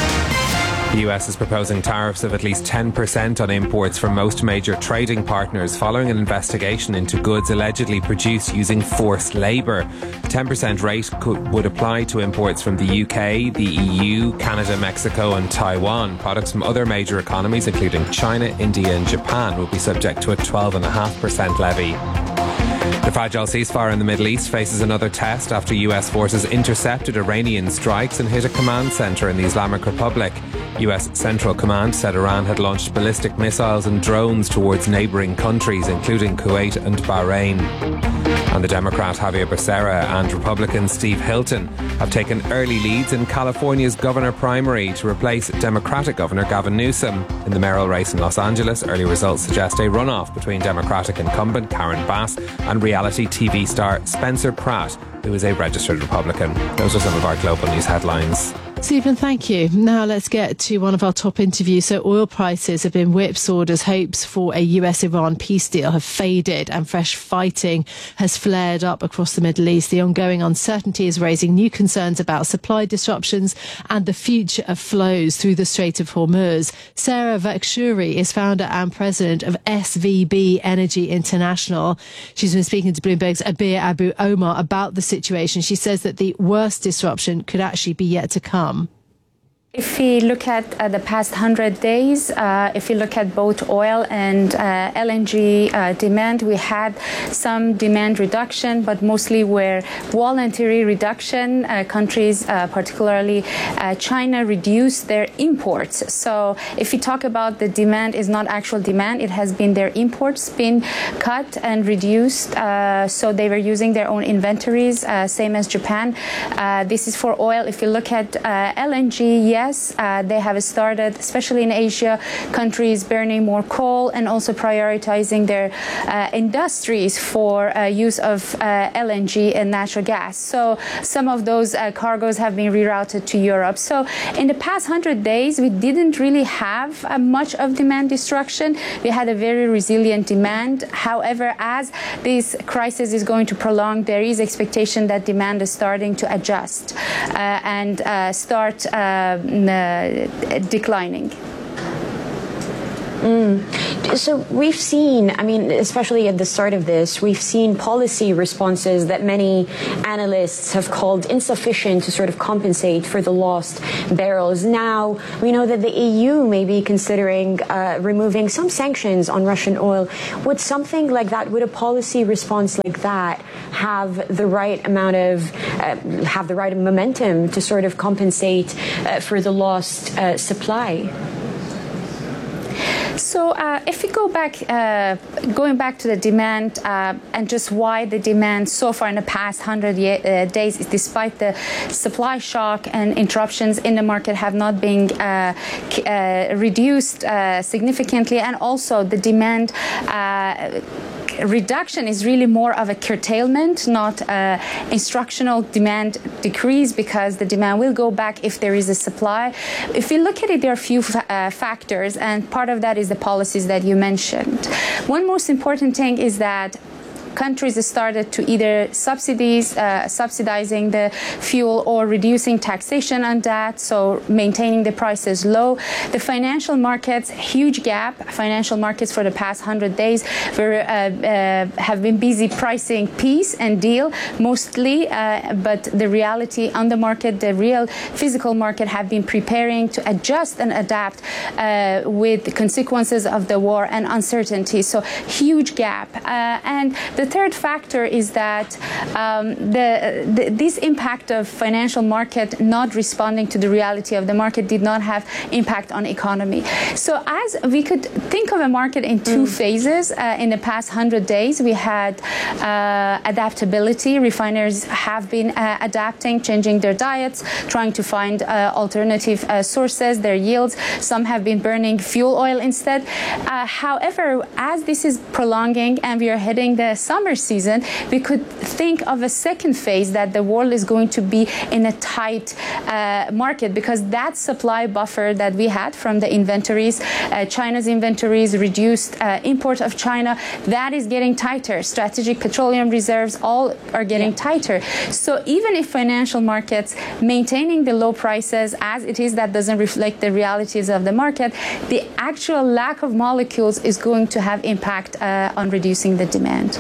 The US is proposing tariffs of at least 10% on imports from most major trading partners following an investigation into goods allegedly produced using forced labour. 10% rate would apply to imports from the UK, the EU, Canada, Mexico and Taiwan. Products from other major economies, including China, India and Japan, will be subject to a 12.5% levy. The fragile ceasefire in the Middle East faces another test after US forces intercepted Iranian strikes and hit a command centre in the Islamic Republic. US Central Command said Iran had launched ballistic missiles and drones towards neighbouring countries, including Kuwait and Bahrain. And the Democrat Javier Becerra and Republican Steve Hilton have taken early leads in California's governor primary to replace Democratic Governor Gavin Newsom. In the mayoral race in Los Angeles, early results suggest a runoff between Democratic incumbent Karen Bass and reality TV star Spencer Pratt, who is a registered Republican. Those are some of our global news headlines.
Stephen, thank you. Now let's get to one of our top interviews. So oil prices have been whipsawed as hopes for a US-Iran peace deal have faded and fresh fighting has flared up across the Middle East. The ongoing uncertainty is raising new concerns about supply disruptions and the future of flows through the Strait of Hormuz. Sarah Vakshuri is founder and president of SVB Energy International. She's been speaking to Bloomberg's Abir Abu Omar about the situation. She says that the worst disruption could actually be yet to come.
If we look at the past 100 days, if we look at both oil and LNG demand, we had some demand reduction, but mostly were voluntary reduction. Countries, particularly China, reduced their imports. So if we talk about the demand is not actual demand, it has been their imports been cut and reduced. So they were using their own inventories, same as Japan. This is for oil. If you look at LNG, yes, yes, they have started, especially in Asia, countries burning more coal and also prioritizing their industries for use of LNG and natural gas. So some of those cargoes have been rerouted to Europe. So in the past 100 days, we didn't really have much of demand destruction. We had a very resilient demand. However, as this crisis is going to prolong, there is expectation that demand is starting to adjust and start declining.
So we've seen, I mean, especially at the start of this, we've seen policy responses that many analysts have called insufficient to sort of compensate for the lost barrels. Now, we know that the EU may be considering removing some sanctions on Russian oil. Would something like that, would a policy response like that have the right amount of, have the right momentum to sort of compensate for the lost supply?
So if we go back, going back to the demand and just why the demand so far in the past 100 days, despite the supply shock and interruptions in the market, have not been reduced significantly, and also the demand reduction is really more of a curtailment, not instructional demand decrease, because the demand will go back if there is a supply. If we look at it, there are a few factors, and part of that is the policies that you mentioned. One most important thing is that countries started to either subsidizing the fuel or reducing taxation on that, so maintaining the prices low. The financial markets, huge gap. Financial markets for the past 100 days have been busy pricing peace and deal mostly, but the reality on the market, the real physical market, have been preparing to adjust and adapt with the consequences of the war and uncertainty. So huge gap. And the third factor is that this impact of financial market not responding to the reality of the market did not have impact on economy. So as we could think of a market in two phases in the past 100 days, we had adaptability. Refiners have been adapting, changing their diets, trying to find alternative sources, their yields. Some have been burning fuel oil instead. However, as this is prolonging and we are heading the summer season, we could think of a second phase that the world is going to be in a tight market, because that supply buffer that we had from the inventories, China's inventories, reduced import of China, that is getting tighter. Strategic petroleum reserves all are getting tighter. So even if financial markets maintaining the low prices as it is, that doesn't reflect the realities of the market, the actual lack of molecules is going to have impact on reducing the demand.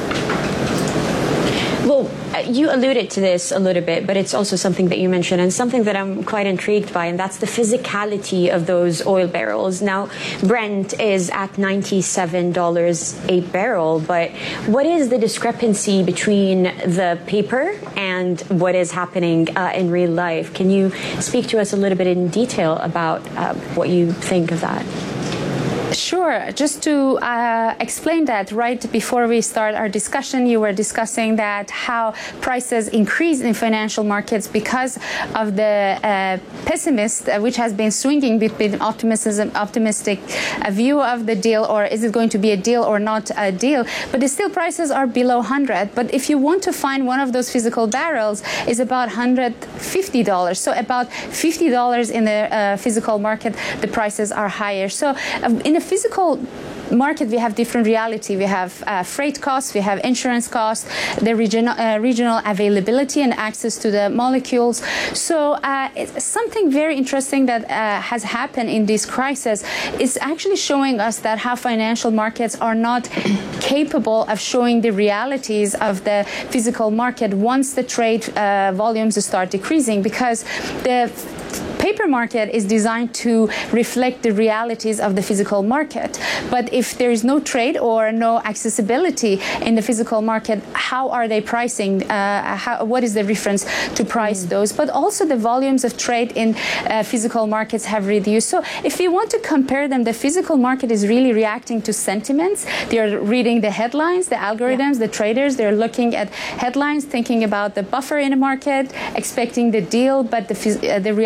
Well, you alluded to this a little bit, but it's also something that you mentioned and something that I'm quite intrigued by, and that's the physicality of those oil barrels. Now, Brent is at $97 a barrel, but what is the discrepancy between the paper and what is happening in real life? Can you speak to us a little bit in detail about what you think of that?
Sure. Just to explain that, right before we start our discussion, you were discussing that how prices increase in financial markets because of the pessimist, which has been swinging between optimistic view of the deal, or is it going to be a deal or not a deal? But still prices are below 100. But if you want to find one of those physical barrels, is about $150. So about $50 in the physical market, the prices are higher. So in the physical market, we have different reality. We have freight costs, we have insurance costs, the regional availability and access to the molecules. So it's something very interesting that has happened in this crisis is actually showing us that how financial markets are not capable of showing the realities of the physical market once the trade volumes start decreasing, because the paper market is designed to reflect the realities of the physical market. But if there is no trade or no accessibility in the physical market, how are they pricing? What is the reference to price those? But also the volumes of trade in physical markets have reduced. So if we want to compare them, the physical market is really reacting to sentiments. They are reading the headlines, the algorithms, the traders. They're looking at headlines, thinking about the buffer in the market, expecting the deal, but the realities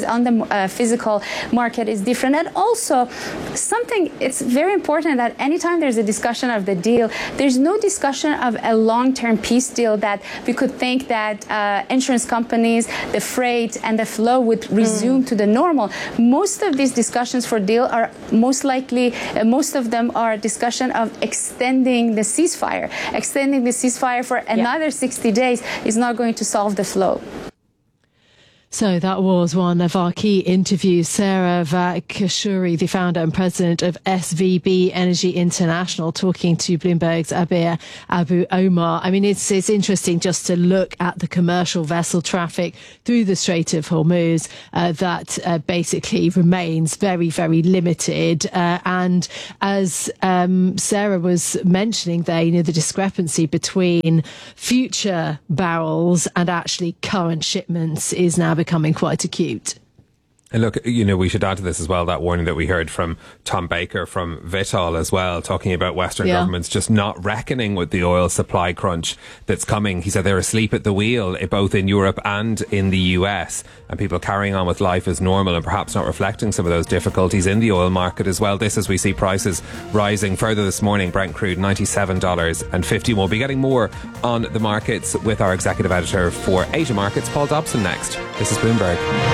on the physical market is different. And also, something it's very important that anytime there's a discussion of the deal, there's no discussion of a long-term peace deal that we could think that insurance companies, the freight, and the flow would resume to the normal. Most of these discussions for deal are most likely, most of them are discussion of extending the ceasefire. Extending the ceasefire for another 60 days is not going to solve the flow.
So that was one of our key interviews. Sarah Vakashuri, the founder and president of SVB Energy International, talking to Bloomberg's Abir Abu Omar. I mean, it's interesting just to look at the commercial vessel traffic through the Strait of Hormuz that basically remains very, very limited. And as Sarah was mentioning there, you know, the discrepancy between future barrels and actually current shipments is now becoming quite acute.
And look, you know, we should add to this as well that warning that we heard from Tom Baker from Vitol as well, talking about Western governments just not reckoning with the oil supply crunch that's coming. He said they're asleep at the wheel, both in Europe and in the US, and people carrying on with life as normal and perhaps not reflecting some of those difficulties in the oil market as well. This as we see prices rising further this morning. Brent crude $97.50. We'll be getting more on the markets with our executive editor for Asia Markets, Paul Dobson, next. This is Bloomberg.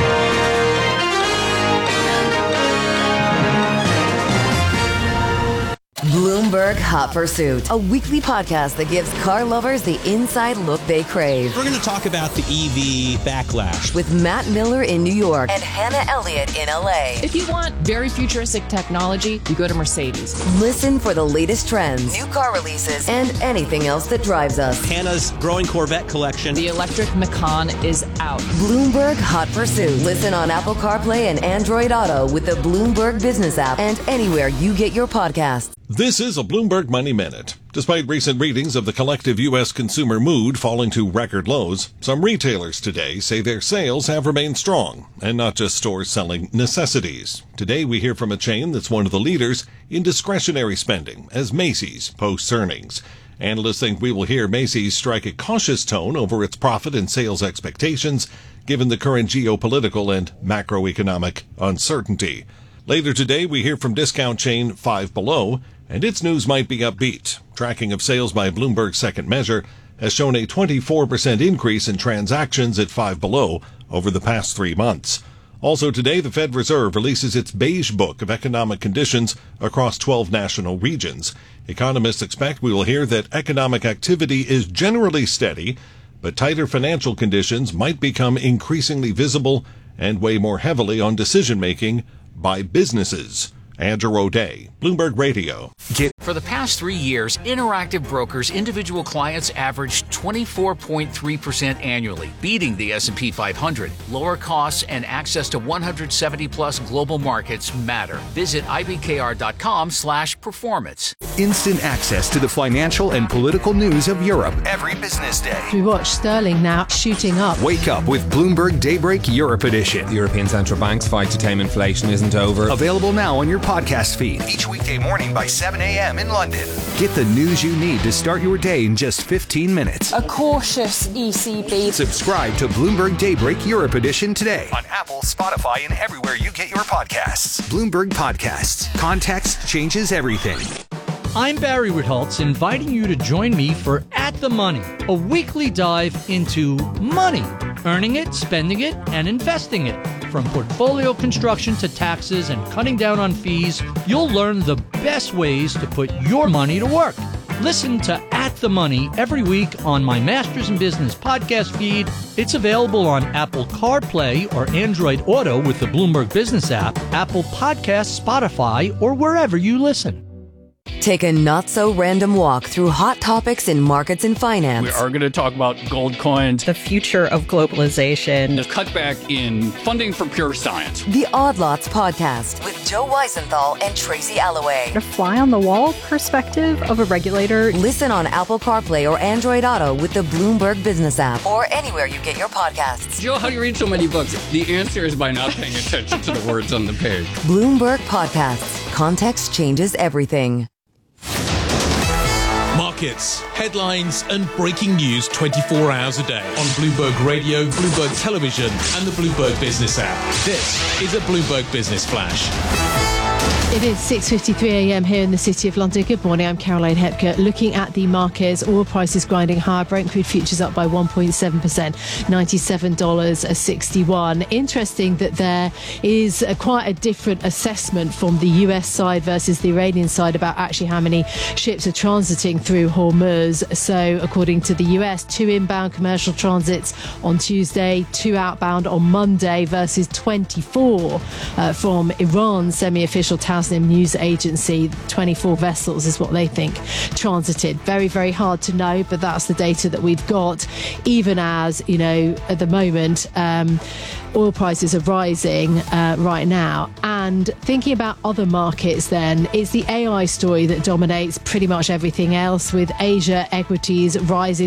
Bloomberg Hot Pursuit, a weekly podcast that gives car lovers the inside look they crave.
We're going to talk about the EV backlash
with Matt Miller in New York and Hannah Elliott in LA.
If you want very futuristic technology, you go to Mercedes.
Listen for the latest trends, new car releases, and anything else that drives us.
Hannah's growing Corvette collection.
The electric Macan is out.
Bloomberg Hot Pursuit. Listen on Apple CarPlay and Android Auto with the Bloomberg Business app and anywhere you get your podcasts.
This is a Bloomberg Money Minute. Despite recent readings of the collective U.S. consumer mood falling to record lows, some retailers today say their sales have remained strong, and not just stores selling necessities. Today we hear from a chain that's one of the leaders in discretionary spending as Macy's posts earnings. Analysts think we will hear Macy's strike a cautious tone over its profit and sales expectations, given the current geopolitical and macroeconomic uncertainty. Later today, we hear from discount chain Five Below, and its news might be upbeat. Tracking of sales by Bloomberg's second measure has shown a 24% increase in transactions at Five Below over the past 3 months. Also today, the Fed Reserve releases its beige book of economic conditions across 12 national regions. Economists expect we will hear that economic activity is generally steady, but tighter financial conditions might become increasingly visible and weigh more heavily on decision-making by businesses. Andrew O'Day, Bloomberg Radio.
For the past 3 years, Interactive Brokers individual clients averaged 24.3% annually, beating the S&P 500. Lower costs and access to 170-plus global markets matter. Visit ibkr.com/performance.
Instant access to the financial and political news of Europe every business day.
We watch sterling now shooting up.
Wake up with Bloomberg Daybreak Europe Edition.
The European Central Bank's fight to tame inflation isn't over.
Available now on your podcast feed each weekday morning by 7 a.m. in London. Get the news you need to start your day in just 15 minutes.
A cautious ECB.
Subscribe to Bloomberg Daybreak Europe Edition today on Apple, Spotify, and everywhere you get your podcasts. Bloomberg Podcasts. Context changes everything.
I'm Barry Ritholtz, inviting you to join me for At the Money, a weekly dive into money, earning it, spending it, and investing it. From portfolio construction to taxes and cutting down on fees, you'll learn the best ways to put your money to work. Listen to At the Money every week on my Masters in Business podcast feed. It's available on Apple CarPlay or Android Auto with the Bloomberg Business app, Apple Podcasts, Spotify, or wherever you listen.
Take a not-so-random walk through hot topics in markets and finance.
We are going to talk about gold coins,
the future of globalization,
the cutback in funding for pure science.
The Odd Lots podcast with Joe Weisenthal and Tracy Alloway.
A fly-on-the-wall perspective of a regulator.
Listen on Apple CarPlay or Android Auto with the Bloomberg Business app or anywhere you get your podcasts.
Joe, how do you read so many books? The answer is by not paying attention to the words on the page.
Bloomberg Podcasts. Context changes everything.
markets, headlines and breaking news 24 hours a day on Bloomberg Radio, Bloomberg Television and the Bloomberg Business app. This is a Bloomberg Business Flash.
It is 6:53 a.m. here in the City of London. Good morning, I'm Caroline Hepker. Looking at the markets, oil prices grinding higher. Brent crude futures up by 1.7%, $97.61. Interesting that there is quite a different assessment from the US side versus the Iranian side about actually how many ships are transiting through Hormuz. So according to the US, 2 inbound commercial transits on Tuesday, 2 outbound on Monday versus 24 from Iran, semi-official Tasnim news agency. 24 vessels is what they think transited. Very, very hard to know, but that's the data that we've got, even as, you know, at the moment, oil prices are rising right now. And thinking about other markets then, it's the AI story that dominates pretty much everything else, with Asia equities rising